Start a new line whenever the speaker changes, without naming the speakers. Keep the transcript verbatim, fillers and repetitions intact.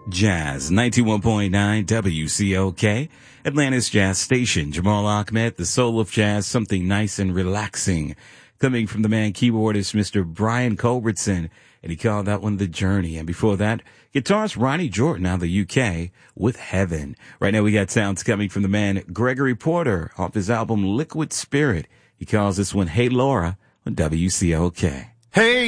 Jazz, ninety-one point nine W C O K, Atlanta's Jazz Station. Jamal Ahmed, the soul of jazz, something nice and relaxing. Coming from the man keyboardist, Mister Brian Culbertson, and he called that one The Journey. And before that, guitarist Ronnie Jordan out of the U K with Heaven. Right now we got sounds coming from the man Gregory Porter off his album Liquid Spirit. He calls this one Hey Laura on W C O K.
Hey